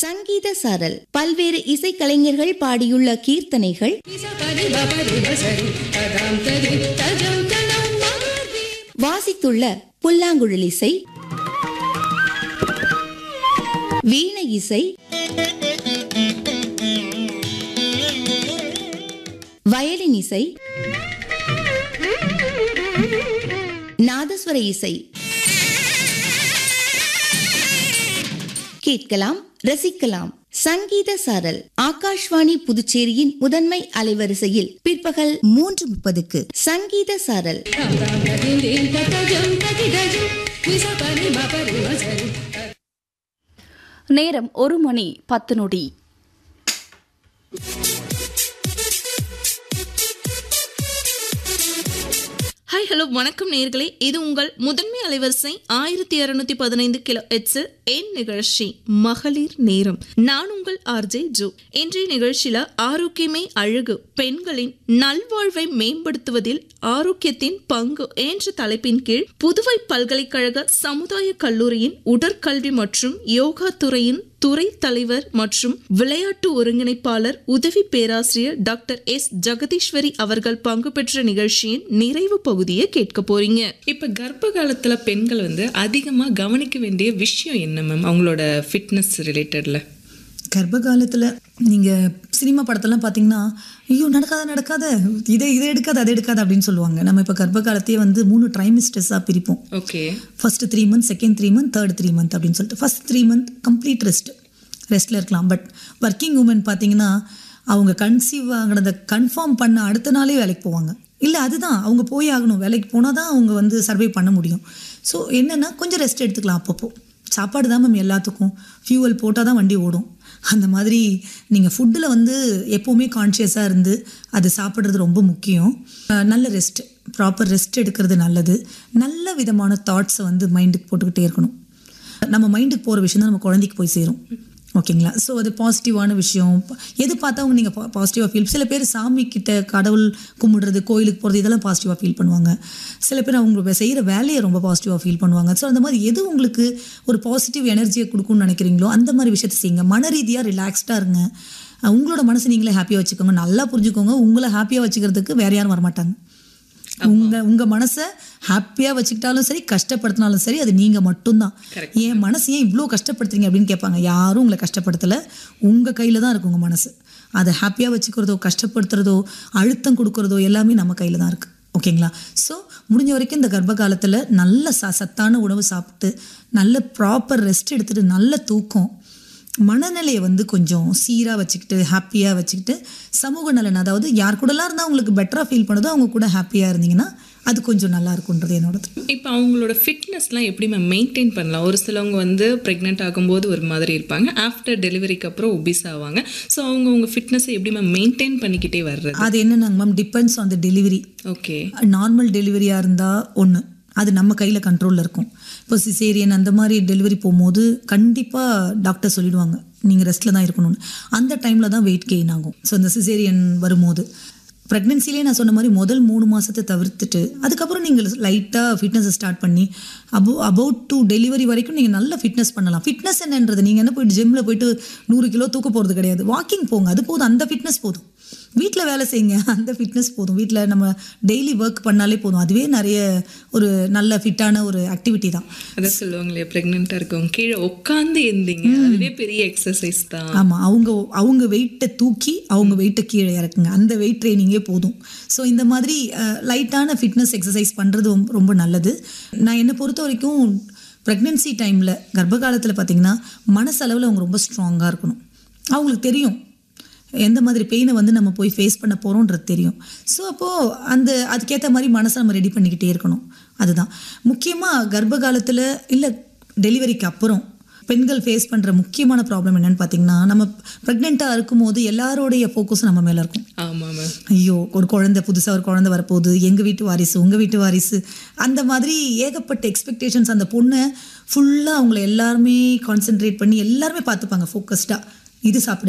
சங்கீத சாரல் பல்வேறு இசைக்கலைஞர்கள் பாடியுள்ள கீர்த்தனைகள், வாசித்துள்ள புல்லாங்குழல் இசை, வீணை இசை, வயலின் இசை, நாதஸ்வர இசை கேட்கலாம், ரசிக்கலாம். சங்கீத சாரல் ஆகாஷ்வாணி புதுச்சேரியின் முதன்மை அலைவரிசையில் பிற்பகல் 3:30க்கு சங்கீத சாரல். நேரம் 1:10. ஹாய், ஹலோ, வணக்கம் நேயர்களே. இது உங்கள் முதன்மை அலைவரிசை 1215 கிலோ ஹெர்ட்ஸில் என் நிகழ்ச்சி மகளிர் நேரம். நான் உங்கள் ஆர்ஜே ஜோ. இன்றைய நிகழ்ச்சியில ஆரோக்கியமே அழகு, பெண்களின் நல்வாழ்வை மேம்படுத்துவதில் ஆரோக்கியத்தின் பங்கு என்ற தலைப்பின் கீழ் புதுவை பல்கலைக்கழக சமுதாய கல்லூரியின் உடற்கல்வி மற்றும் யோகா துறையின் துறை தலைவர் மற்றும் விளையாட்டு ஒருங்கிணைப்பாளர் உதவி பேராசிரியர் டாக்டர் எஸ் ஜெகதீஸ்வரி அவர்கள் பங்கு பெற்ற நிகழ்ச்சியின் நிறைவு பகுதியை கேட்க போறீங்க. இப்ப கர்ப்ப காலத்துல பெண்கள் அதிகமா கவனிக்க வேண்டிய விஷயம் என்ன மேம், அவங்களோட ஃபிட்னஸ் ரிலேட்டட்ல? கர்ப்ப காலத்தில் நீங்கள் சினிமா படத்தெல்லாம் பார்த்தீங்கன்னா, ஐயோ நடக்காத இதை எடுக்காது அதை எடுக்காது அப்படின்னு சொல்லுவாங்க. நம்ம இப்போ கர்ப்ப காலத்தையே 3 ட்ரைமிஸ்டர்ஸாக பிரிப்போம். Okay, first 3 months, second 3 months, third 3 months அப்படின்னு சொல்லிட்டு. ஃபர்ஸ்ட் 3 months கம்ப்ளீட் ரெஸ்ட்டில் இருக்கலாம். பட் ஒர்க்கிங் உமன் பார்த்தீங்கன்னா, அவங்க கன்சீவ் ஆகினதை கன்ஃபார்ம் பண்ண அடுத்த நாளே வேலைக்கு போவாங்க. இல்லை, அதுதான் அவங்க போய் ஆகணும், வேலைக்கு போனால் தான் அவங்க சர்வை பண்ண முடியும். ஸோ என்னென்னா கொஞ்சம் ரெஸ்ட் எடுத்துக்கலாம். அப்பப்போ சாப்பாடு தான் மேம் எல்லாத்துக்கும். ஃபியூவல் போட்டால் தான் வண்டி ஓடும். அந்த மாதிரி நீங்கள் ஃபுட்டில் எப்போவுமே கான்ஷியஸாக இருந்து அது சாப்பிட்றது ரொம்ப முக்கியம். நல்ல ரெஸ்ட், ப்ராப்பர் ரெஸ்ட் எடுக்கிறது நல்லது. நல்ல விதமான தாட்ஸை மைண்டுக்கு போட்டுக்கிட்டே இருக்கணும். நம்ம மைண்டுக்கு போகிற விஷயம் தான் நம்ம குழந்தைக்கு போய் சேரும். ஓகேங்களா? ஸோ அது பாசிட்டிவான விஷயம். எது பார்த்தவங்க நீங்கள் பாசிட்டிவாக ஃபீல். சில பேர் சாமி கிட்ட கடவுள் கும்பிடுறது, கோயிலுக்கு போகிறது, இதெல்லாம் பாசிட்டிவாக ஃபீல் பண்ணுவாங்க. சில பேர் அவங்க செய்கிற வேலையை ரொம்ப பாசிட்டிவாக ஃபீல் பண்ணுவாங்க. ஸோ அந்த மாதிரி எது உங்களுக்கு ஒரு பாசிட்டிவ் எனர்ஜியை கொடுக்கும்னு நினைக்கிறீங்களோ அந்த மாதிரி விஷயத்தை செய்யுங்க. மன ரீதியாக ரிலாக்ஸ்டாக இருங்க. உங்களோட மனசை நீங்களே ஹாப்பியாக வச்சுக்கோங்க. நல்லா புரிஞ்சுக்கோங்க, உங்களை ஹாப்பியாக வச்சுக்கிறதுக்கு வேறு யாரும் வரமாட்டாங்க. உங்கள் மனசை ஹாப்பியாக வச்சுக்கிட்டாலும் சரி, கஷ்டப்படுத்தினாலும் சரி, அது நீங்கள் மட்டும்தான். என் மனசு ஏன் இவ்வளோ கஷ்டப்படுத்துறீங்க அப்படின்னு கேட்பாங்க. யாரும் உங்களை கஷ்டப்படுத்தலை, உங்கள் கையில் தான் இருக்குது உங்கள் மனசு. அதை ஹாப்பியாக வச்சுக்கிறதோ, கஷ்டப்படுத்துறதோ, அழுத்தம் கொடுக்குறதோ எல்லாமே நம்ம கையில் தான் இருக்குது. ஓகேங்களா? ஸோ முடிஞ்ச வரைக்கும் இந்த கர்ப்ப காலத்தில் நல்ல சத்தான உணவு சாப்பிட்டு, நல்ல ப்ராப்பர் ரெஸ்ட் எடுத்துகிட்டு, நல்ல தூக்கம், மனநிலையை கொஞ்சம் சீராக வச்சுக்கிட்டு, ஹாப்பியாக வச்சுக்கிட்டு, சமூக நலன், அதாவது யார் கூடலாம் இருந்தால் உங்களுக்கு பெட்டராக ஃபீல் பண்ணுதோ அவங்க கூட ஹாப்பியாக இருந்தீங்கன்னா அது கொஞ்சம் நல்லா இருக்குன்றது என்னோடது. இப்போ அவங்களோட ஃபிட்னஸ்லாம் எப்படி மேம் மெயின்டைன் பண்ணலாம்? ஒரு சிலவங்க ப்ரெக்னென்ட் ஆகும்போது ஒரு மாதிரி இருப்பாங்க, ஆஃப்டர் டெலிவரிக்கு அப்புறம் ஒபிஸ் ஆவாங்க. ஸோ அவங்க ஃபிட்னஸை எப்படி மேம் மெயின்டைன் பண்ணிக்கிட்டே வர்றது? அது என்னன்னாங்க ma'am, depends on the delivery. Okay, normal டெலிவரியாக இருந்தால் ஒன்று, அது நம்ம கையில் கண்ட்ரோலில் இருக்கும். இப்போ சிசேரியன் அந்த மாதிரி டெலிவரி போகும்போது கண்டிப்பாக டாக்டர் சொல்லிடுவாங்க நீங்கள் ரெஸ்ட்டில் தான் இருக்கணும்னு. அந்த டைமில் தான் வெயிட் கெயின் ஆகும். ஸோ இந்த சிசேரியன் வரும்போது ப்ரெக்னென்சிலே நான் சொன்ன மாதிரி முதல் 3 மாதத்தை தவிர்த்துட்டு அதுக்கப்புறம் நீங்கள் லைட்டாக ஃபிட்னஸை ஸ்டார்ட் பண்ணி அபவுட் டு டெலிவரி வரைக்கும் நீங்கள் நல்ல ஃபிட்னஸ் பண்ணலாம். ஃபிட்னஸ் என்னன்றது நீங்கள் என்ன போய்ட்டு ஜிம்மில் போய்ட்டு 100 கிலோ தூக்க போகிறது கிடையாது. வாக்கிங் போங்க, அது போதும். அந்த ஃபிட்னஸ் போதும். வீட்டில் வேலை செய்யுங்க, அந்த ஃபிட்னஸ் போதும். வீட்டில் நம்ம டெய்லி ஒர்க் பண்ணாலே போதும். அதுவே நிறைய ஒரு நல்ல ஃபிட்டான ஒரு ஆக்டிவிட்டி தான். அதான் சொல்லுவாங்களே, ப்ரெக்னெண்ட்டாக இருக்கவங்க கீழே உட்காந்து இருந்தீங்க, அதுவே பெரிய எக்ஸசைஸ் தான். ஆமாம், அவங்க வெயிட்டை தூக்கி அவங்க வெயிட்டை கீழே இறக்குங்க, அந்த வெயிட் ட்ரைனிங்கே போதும். ஸோ இந்த மாதிரி லைட்டான ஃபிட்னஸ் எக்ஸசைஸ் பண்ணுறது ரொம்ப நல்லது. நான் என்னை பொறுத்த வரைக்கும் ப்ரெக்னென்சி டைமில், கர்ப்ப காலத்தில் பார்த்திங்கன்னா மனசளவில் அவங்க ரொம்ப ஸ்ட்ராங்காக இருக்கணும். அவங்களுக்கு தெரியும் எந்த மாதிரி பெயினை நம்ம போய் ஃபேஸ் பண்ண போகிறோன்றது தெரியும். ஸோ அப்போது அதுக்கேற்ற மாதிரி மனசை நம்ம ரெடி பண்ணிக்கிட்டே இருக்கணும். அதுதான் முக்கியமாக கர்ப்ப காலத்தில் இல்லை டெலிவரிக்கு அப்புறம் பெண்கள் ஃபேஸ் பண்ணுற முக்கியமான ப்ராப்ளம் என்னென்னு பார்த்தீங்கன்னா, நம்ம ப்ரெக்னெண்ட்டாக இருக்கும்போது எல்லாரோடைய ஃபோக்கஸும் நம்ம மேலே இருக்கும். ஆமாம் மேம். ஐயோ, புதுசாக ஒரு குழந்தை வரப்போகுது, எங்கள் வீட்டு வாரிசு, உங்கள் வீட்டு வாரிசு, அந்த மாதிரி ஏகப்பட்ட எக்ஸ்பெக்டேஷன்ஸ். அந்த பொண்ணை ஃபுல்லாக அவங்கள எல்லாருமே கான்சென்ட்ரேட் பண்ணி எல்லாருமே பார்த்துப்பாங்க ஃபோக்கஸ்டாக. இது சாப்பிட